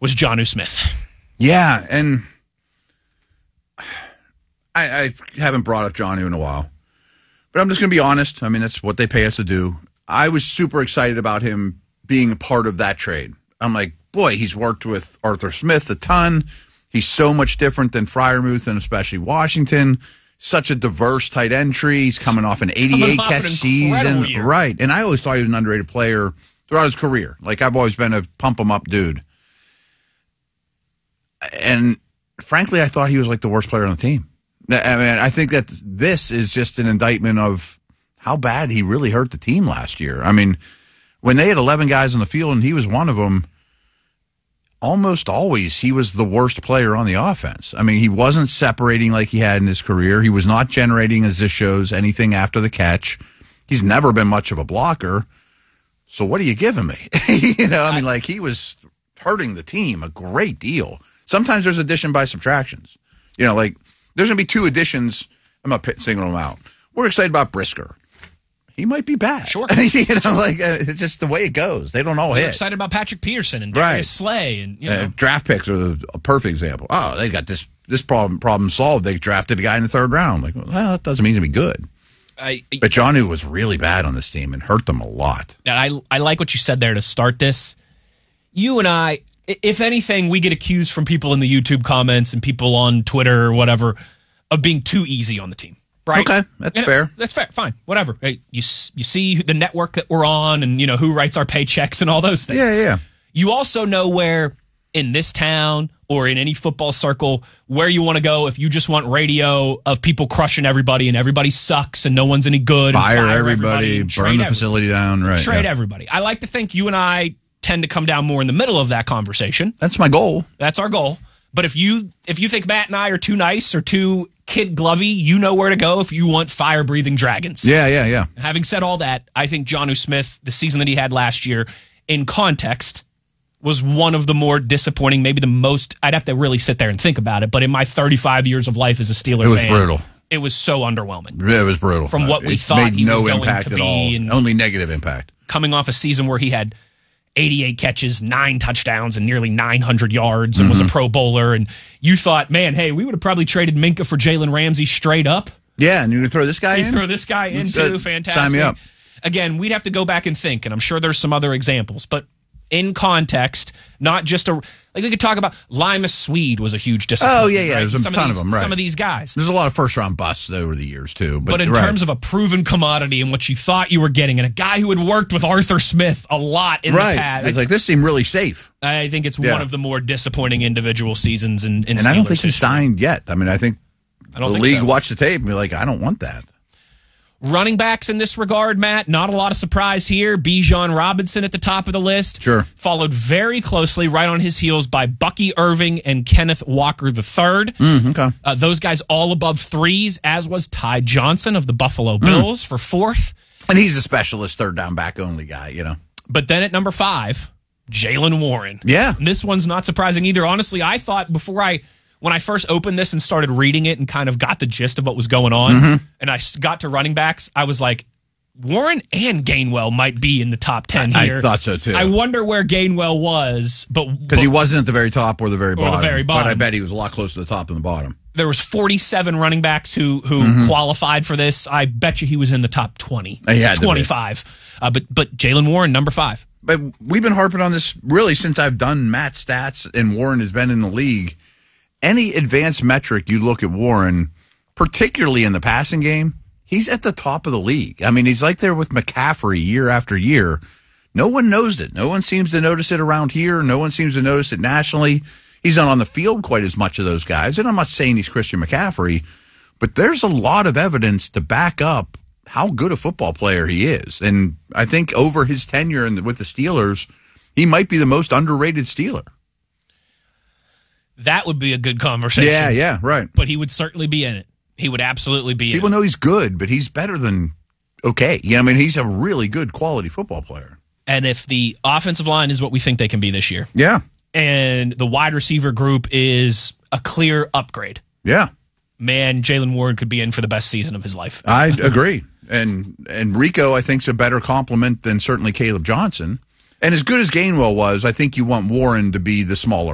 was Jonnu Smith. Yeah, and I haven't brought up Jonnu in a while. But I'm just going to be honest. I mean, that's what they pay us to do. I was super excited about him being a part of that trade. I'm like, boy, he's worked with Arthur Smith a ton. He's so much different than Freiermuth and especially Washington. Such a diverse tight end tree. He's coming off an 88-catch season. Year. Right. And I always thought he was an underrated player throughout his career. Like, I've always been a pump-him-up dude. And frankly, I thought he was like the worst player on the team. I mean, I think that this is just an indictment of how bad he really hurt the team last year. I mean, when they had 11 guys on the field and he was one of them, almost always he was the worst player on the offense. I mean, he wasn't separating like he had in his career. He was not generating, as this shows, anything after the catch. He's never been much of a blocker. So what are you giving me? I mean, like, he was hurting the team a great deal. Sometimes there's addition by subtractions. Like, there's going to be two additions. I'm not singling them out. We're excited about Brisker. He might be bad. Sure. It's just the way it goes. They don't all hit. We're excited about Patrick Peterson and Darius Slay. And, draft picks are a perfect example. Oh, they got this problem solved. They drafted a guy in the third round. Like, well, that doesn't mean he's going to be good. But Jonnu was really bad on this team and hurt them a lot. And I like what you said there to start this. You and I, if anything, we get accused from people in the YouTube comments and people on Twitter or whatever of being too easy on the team. Right? Okay, that's fair. That's fair. Fine, whatever. Hey, you see the network that we're on and, who writes our paychecks and all those things. Yeah. You also know where in this town or in any football circle where you want to go if you just want radio of people crushing everybody and everybody sucks and no one's any good. Fire everybody, burn the facility down. Right. Trade everybody. I like to think you and I tend to come down more in the middle of that conversation. That's my goal. That's our goal. But if you think Matt and I are too nice or too kid glovey, you know where to go if you want fire-breathing dragons. Yeah. Having said all that, I think Jonnu Smith, the season that he had last year, in context, was one of the more disappointing, maybe the most. I'd have to really sit there and think about it, but in my 35 years of life as a Steeler fan, it was brutal. It was so underwhelming. It was brutal. From what we thought he was going to be. And only negative impact. Coming off a season where he had 88 catches, 9 touchdowns, and nearly 900 yards, and was a Pro Bowler. And you thought, man, hey, we would have probably traded Minkah for Jalen Ramsey straight up. Yeah, and you're going to throw this guy in? Throw this guy in, too. Fantastic. Sign me up. Again, we'd have to go back and think, and I'm sure there's some other examples, but in context, not just like we could talk about Lima Swede was a huge disappointment. Oh, yeah. Right? There's a ton of them, right. Some of these guys. There's a lot of first-round busts over the years, too. But in terms of a proven commodity and what you thought you were getting, and a guy who had worked with Arthur Smith a lot in the past. It's like, this seemed really safe. I think it's one of the more disappointing individual seasons in And Steelers I don't think history. he's signed yet. I mean, I think the league watched the tape and be like, I don't want that. Running backs in this regard, Matt, not a lot of surprise here. Bijan Robinson at the top of the list. Sure. Followed very closely, right on his heels, by Bucky Irving and Kenneth Walker III. Okay. Those guys all above 3s, as was Ty Johnson of the Buffalo Bills for 4th. And he's a specialist third down back only guy, But then at number 5, Jaylen Warren. Yeah. And this one's not surprising either. Honestly, I thought when I first opened this and started reading it and kind of got the gist of what was going on, and I got to running backs, I was like, Warren and Gainwell might be in the top 10 here. I thought so, too. I wonder where Gainwell was. Because he wasn't at the very top or the very bottom. The very bottom. But I bet he was a lot closer to the top than the bottom. There was 47 running backs who qualified for this. I bet you he was in the top 20, 25. But Jaylen Warren, number 5. But we've been harping on this really since I've done Matt's stats and Warren has been in the league. Any advanced metric you look at Warren, particularly in the passing game, he's at the top of the league. I mean, he's like there with McCaffrey year after year. No one knows it. No one seems to notice it around here. No one seems to notice it nationally. He's not on the field quite as much of those guys. And I'm not saying he's Christian McCaffrey, but there's a lot of evidence to back up how good a football player he is. And I think over his tenure with the Steelers, he might be the most underrated Steeler. That would be a good conversation. Yeah, right. But he would certainly be in it. He would absolutely be in it. People know he's good, but he's better than okay. I mean, he's a really good quality football player. And if the offensive line is what we think they can be this year. Yeah. And the wide receiver group is a clear upgrade. Yeah. Man, Jaylen Warren could be in for the best season of his life. I agree. And Rico, I think, is a better compliment than certainly Caleb Johnson. And as good as Gainwell was, I think you want Warren to be the smaller